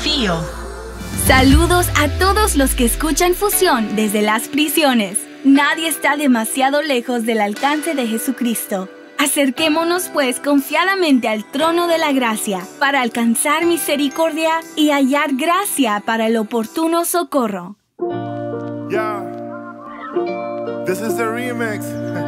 desafío. Saludos a todos los que escuchan Fusión desde las prisiones. Nadie está demasiado lejos del alcance de Jesucristo. Acerquémonos pues confiadamente al trono de la gracia para alcanzar misericordia y hallar gracia para el oportuno socorro. Yeah, this is the remix.